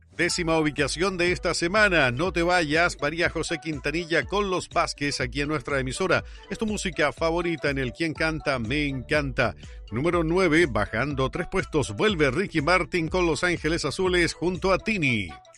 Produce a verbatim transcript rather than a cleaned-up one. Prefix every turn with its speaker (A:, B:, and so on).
A: Décima ubicación de esta semana. No te vayas, María José Quintanilla con Los Vázquez aquí en nuestra emisora. Es tu música favorita en el Quien Canta Me Encanta. Número nueve, bajando tres puestos, vuelve Ricky Martin con Los Ángeles Azules junto a Tini.